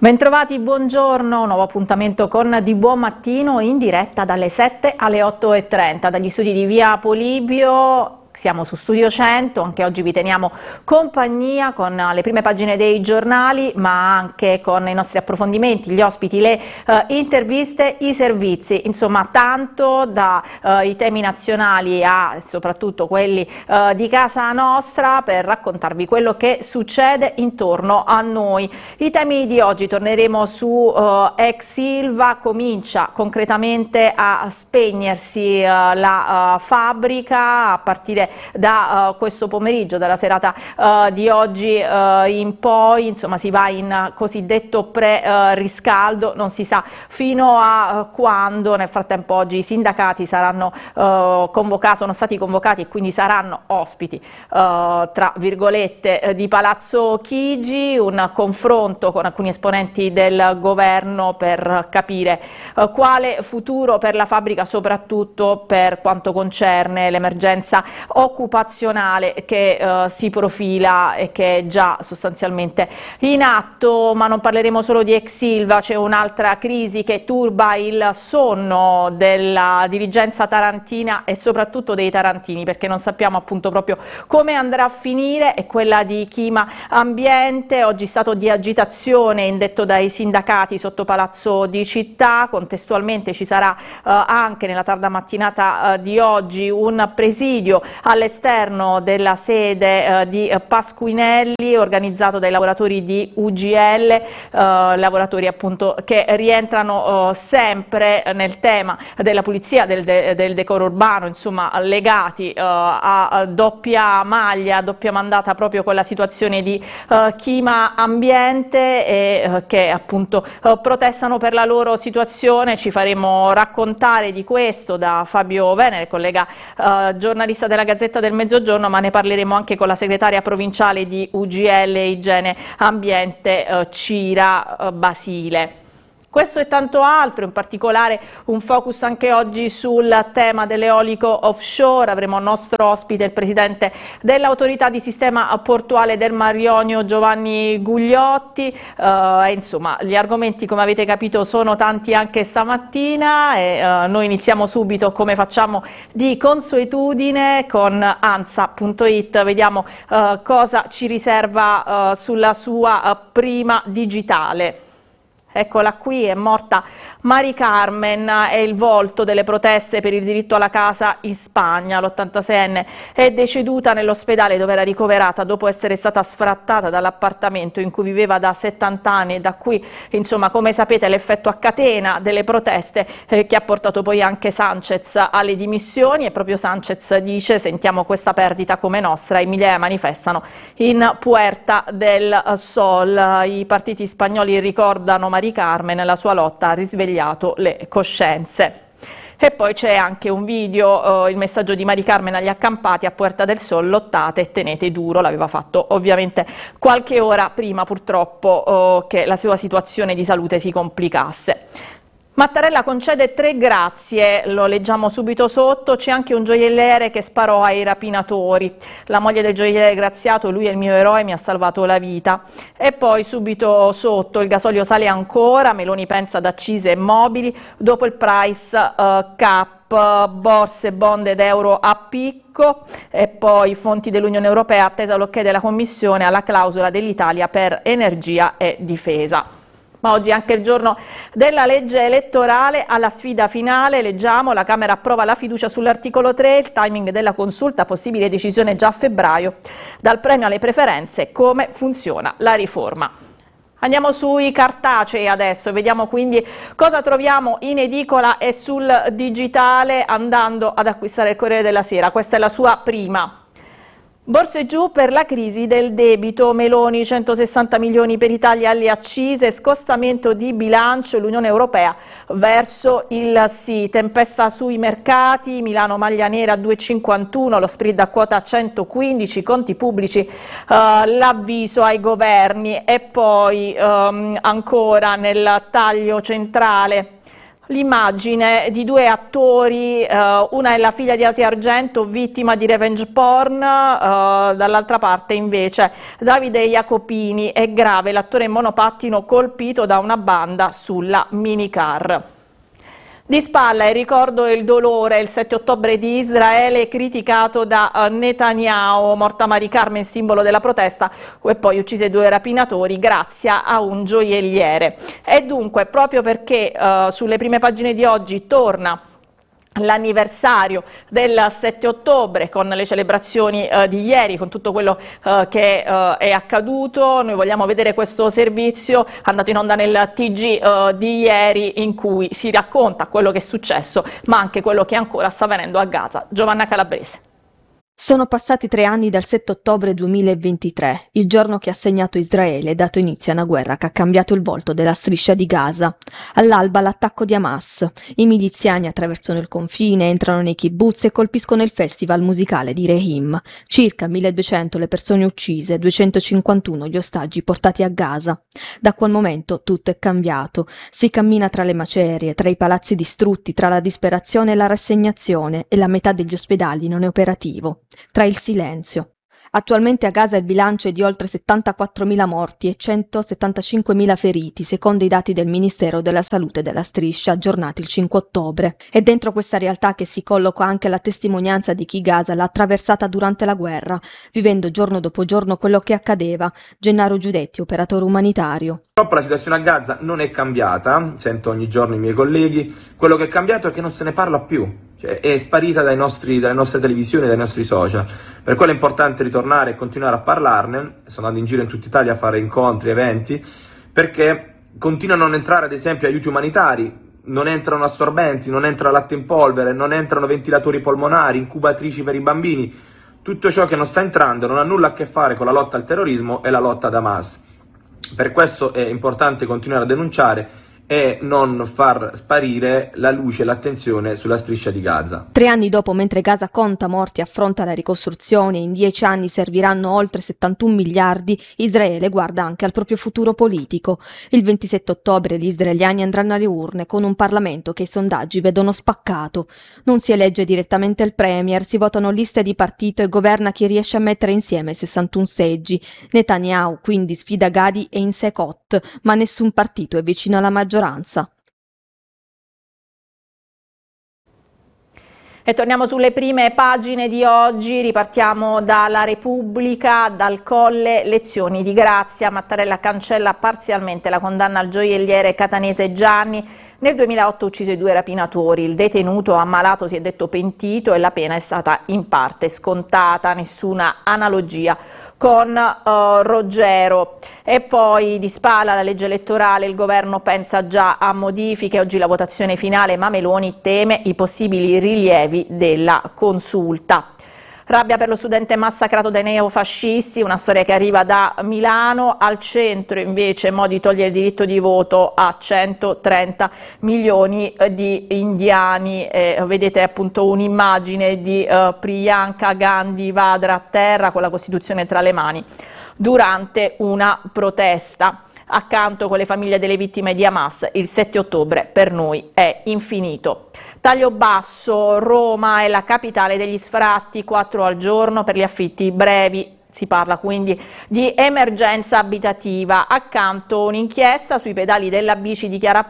Bentrovati, buongiorno, nuovo appuntamento con Di Buon Mattino in diretta dalle 7 alle 8:30 dagli studi di Via Polibio. Siamo su Studio 100, anche oggi vi teniamo compagnia con le prime pagine dei giornali, ma anche con i nostri approfondimenti, gli ospiti, le interviste, i servizi, insomma tanto dai temi nazionali a soprattutto quelli di casa nostra per raccontarvi quello che succede intorno a noi. I temi di oggi: torneremo su ex Ilva, comincia concretamente a spegnersi la fabbrica a partire da questo pomeriggio, dalla serata di oggi in poi, insomma si va in cosiddetto pre-riscaldo, non si sa fino a quando. Nel frattempo oggi i sindacati saranno sono stati convocati e quindi saranno ospiti tra virgolette di Palazzo Chigi, un confronto con alcuni esponenti del governo per capire quale futuro per la fabbrica, soprattutto per quanto concerne l'emergenza occupazionale che si profila e che è già sostanzialmente in atto. Ma non parleremo solo di ex Ilva, c'è un'altra crisi che turba il sonno della dirigenza tarantina e soprattutto dei tarantini, perché non sappiamo appunto proprio come andrà a finire, è quella di Chima Ambiente. Oggi stato di agitazione indetto dai sindacati sotto Palazzo di Città, contestualmente ci sarà anche nella tarda mattinata di oggi un presidio all'esterno della sede di Pasquinelli organizzato dai lavoratori di UGL, lavoratori appunto che rientrano sempre nel tema della pulizia, del decoro urbano, insomma legati a doppia maglia, doppia mandata proprio con la situazione di Chima Ambiente e che appunto protestano per la loro situazione. Ci faremo raccontare di questo da Fabio Venere, collega giornalista della Gazzetta del Mezzogiorno, ma ne parleremo anche con la segretaria provinciale di UGL Igiene Ambiente Cira Basile. Questo e tanto altro, in particolare un focus anche oggi sul tema dell'eolico offshore. Avremo il nostro ospite, il presidente dell'autorità di sistema portuale del Mar Ionio, Giovanni Gugliotti. Insomma, gli argomenti, come avete capito, sono tanti anche stamattina e noi iniziamo subito, come facciamo di consuetudine, con ANSA.it. Vediamo cosa ci riserva sulla sua prima digitale. Eccola qui, è morta Mari Carmen, è il volto delle proteste per il diritto alla casa in Spagna. L'86enne è deceduta nell'ospedale dove era ricoverata dopo essere stata sfrattata dall'appartamento in cui viveva da 70 anni, e da qui, insomma, come sapete, l'effetto a catena delle proteste che ha portato poi anche Sánchez alle dimissioni, e proprio Sánchez dice: sentiamo questa perdita come nostra, i migliaia manifestano in Puerta del Sol. I partiti spagnoli ricordano Mari Carmen, la sua lotta ha risvegliato le coscienze. E poi c'è anche un video, il messaggio di Mari Carmen agli accampati a Puerta del Sol: lottate e tenete duro. L'aveva fatto ovviamente qualche ora prima, purtroppo, che la sua situazione di salute si complicasse. Mattarella concede 3 grazie, lo leggiamo subito sotto. C'è anche un gioielliere che sparò ai rapinatori. La moglie del gioielliere graziato: lui è il mio eroe, mi ha salvato la vita. E poi subito sotto: il gasolio sale ancora, Meloni pensa ad accise e mobili, dopo il price cap, borse, bond ed euro a picco. E poi fonti dell'Unione Europea: attesa l'ok della Commissione alla clausola dell'Italia per energia e difesa. Ma oggi è anche il giorno della legge elettorale. Alla sfida finale leggiamo: la Camera approva la fiducia sull'articolo 3, il timing della consulta, possibile decisione già a febbraio, dal premio alle preferenze, come funziona la riforma. Andiamo sui cartacei adesso, vediamo quindi cosa troviamo in edicola e sul digitale andando ad acquistare il Corriere della Sera. Questa è la sua prima. Borse giù per la crisi del debito, Meloni 160 milioni per Italia alle accise, scostamento di bilancio, l'Unione Europea verso il sì, tempesta sui mercati, Milano maglia nera a 2,51, lo spread a quota 115, conti pubblici, l'avviso ai governi. E poi ancora nel taglio centrale l'immagine di due attori, una è la figlia di Asia Argento, vittima di revenge porn, dall'altra parte invece Davide Jacopini, è grave l'attore in monopattino colpito da una banda sulla minicar. Di spalla il ricordo e il dolore, il 7 ottobre di Israele criticato da Netanyahu, morta Mari Carmen, simbolo della protesta, e poi uccise 2 rapinatori grazie a un gioielliere. E dunque, proprio perché sulle prime pagine di oggi torna l'anniversario del 7 ottobre con le celebrazioni di ieri, con tutto quello che è accaduto, noi vogliamo vedere questo servizio andato in onda nel TG di ieri, in cui si racconta quello che è successo ma anche quello che ancora sta avvenendo a Gaza. Giovanna Calabrese. Sono passati 3 anni dal 7 ottobre 2023, il giorno che ha segnato Israele e dato inizio a una guerra che ha cambiato il volto della striscia di Gaza. All'alba l'attacco di Hamas. I miliziani attraversano il confine, entrano nei kibbutz e colpiscono il festival musicale di Rehim. Circa 1200 le persone uccise, 251 gli ostaggi portati a Gaza. Da quel momento tutto è cambiato. Si cammina tra le macerie, tra i palazzi distrutti, tra la disperazione e la rassegnazione, e la metà degli ospedali non è operativo. Tra il silenzio. Attualmente a Gaza il bilancio è di oltre 74.000 morti e 175.000 feriti, secondo i dati del Ministero della Salute della Striscia, aggiornati il 5 ottobre. È dentro questa realtà che si colloca anche la testimonianza di chi Gaza l'ha attraversata durante la guerra, vivendo giorno dopo giorno quello che accadeva. Gennaro Giudetti, operatore umanitario. Purtroppo la situazione a Gaza non è cambiata, sento ogni giorno i miei colleghi, quello che è cambiato è che non se ne parla più. È sparita dalle nostre televisioni, dai nostri social. Per quello è importante ritornare e continuare a parlarne. Sono andato in giro in tutta Italia a fare incontri, eventi, perché continuano a non entrare ad esempio aiuti umanitari, non entrano assorbenti, non entra latte in polvere, non entrano ventilatori polmonari, incubatrici per i bambini. Tutto ciò che non sta entrando non ha nulla a che fare con la lotta al terrorismo e la lotta ad Hamas. Per questo è importante continuare a denunciare e non far sparire la luce e l'attenzione sulla striscia di Gaza. 3 anni dopo, mentre Gaza conta morti e affronta la ricostruzione, in 10 anni serviranno oltre 71 miliardi, Israele guarda anche al proprio futuro politico. Il 27 ottobre gli israeliani andranno alle urne con un Parlamento che i sondaggi vedono spaccato. Non si elegge direttamente il premier, si votano liste di partito e governa chi riesce a mettere insieme 61 seggi. Netanyahu quindi sfida Gadi e Insekot, ma nessun partito è vicino alla maggioranza. E torniamo sulle prime pagine di oggi, ripartiamo dalla Repubblica, dal Colle, lezioni di grazia. Mattarella cancella parzialmente la condanna al gioielliere catanese Gianni. Nel 2008 uccise 2 rapinatori, il detenuto ammalato si è detto pentito e la pena è stata in parte scontata, nessuna analogia con Roggero. E poi di spalla la legge elettorale, il governo pensa già a modifiche, oggi la votazione finale, ma Meloni teme i possibili rilievi della consulta. Rabbia per lo studente massacrato dai neofascisti, una storia che arriva da Milano. Al centro invece Modi toglie il diritto di voto a 130 milioni di indiani. Vedete appunto un'immagine di Priyanka Gandhi Vadra a terra con la Costituzione tra le mani durante una protesta. Accanto con le famiglie delle vittime di Hamas, il 7 ottobre per noi è infinito. Taglio basso, Roma è la capitale degli sfratti, 4 al giorno per gli affitti brevi. Si parla quindi di emergenza abitativa. Accanto un'inchiesta sui pedali della bici di Chiara